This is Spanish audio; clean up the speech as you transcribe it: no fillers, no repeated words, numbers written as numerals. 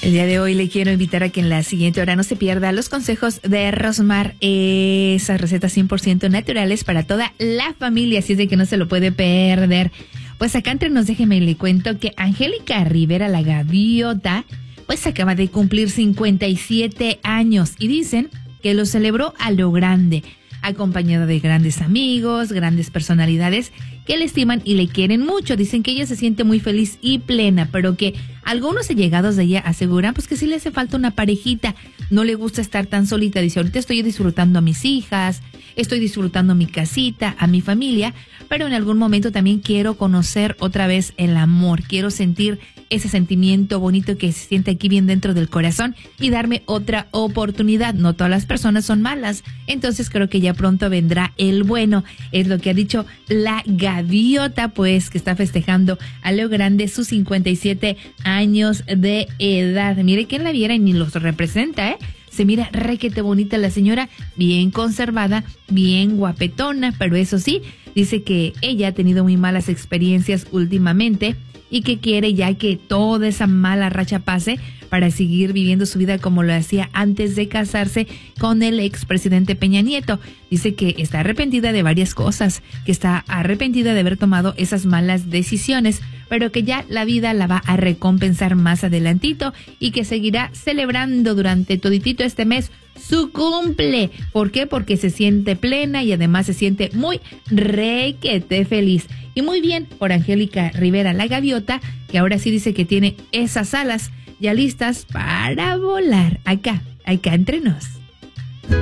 El día de hoy le quiero invitar a que en la siguiente hora no se pierda los consejos de Rosmar, esas recetas 100% naturales para toda la familia, así es de que no se lo puede perder. Pues acá entre nos, déjeme le cuento que Angélica Rivera, la gaviota, pues acaba de cumplir 57 años y dicen que lo celebró a lo grande, acompañada de grandes amigos, grandes personalidades que le estiman y le quieren mucho. Dicen que ella se siente muy feliz y plena, pero que algunos allegados de ella aseguran pues que sí le hace falta una parejita, no le gusta estar tan solita. Dice, ahorita estoy disfrutando a mis hijas, estoy disfrutando mi casita, a mi familia, pero en algún momento también quiero conocer otra vez el amor, quiero sentir ese sentimiento bonito que se siente aquí bien dentro del corazón y darme otra oportunidad. No todas las personas son malas, entonces creo que ya pronto vendrá el bueno, es lo que ha dicho la gaviota, pues que está festejando a lo grande sus 57 años de edad. Mire, quien la viera y ni los representa, se mira requete bonita la señora, bien conservada, bien guapetona, pero eso sí, dice que ella ha tenido muy malas experiencias últimamente y que quiere ya que toda esa mala racha pase para seguir viviendo su vida como lo hacía antes de casarse con el expresidente Peña Nieto. Dice que está arrepentida de varias cosas, que está arrepentida de haber tomado esas malas decisiones, pero que ya la vida la va a recompensar más adelantito y que seguirá celebrando durante toditito este mes su cumple. ¿Por qué? Porque se siente plena y además se siente muy requete feliz. Y muy bien por Angélica Rivera, la gaviota, que ahora sí dice que tiene esas alas ya listas para volar acá entre nos.